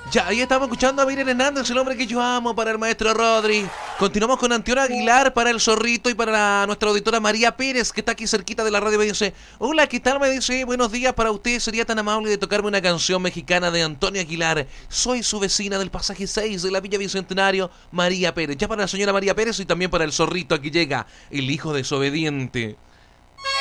Ya, ahí estamos escuchando a Miriam Hernández, el hombre que yo amo, para el maestro Rodri. Continuamos con Antonio Aguilar para el Zorrito y para nuestra auditora María Pérez, que está aquí cerquita de la radio. Me dice, hola, ¿qué tal? Me dice, buenos días para usted. Sería tan amable de tocarme una canción mexicana de Antonio Aguilar. Soy su vecina del pasaje 6 de la Villa Bicentenario, María Pérez. Ya para la señora María Pérez y también para el Zorrito, aquí llega el hijo desobediente.